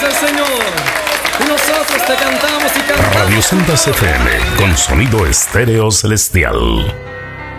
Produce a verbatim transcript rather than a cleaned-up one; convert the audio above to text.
el Señor. Y nosotros te cantamos y cantamos. Radio Sendas F M, con sonido estéreo celestial.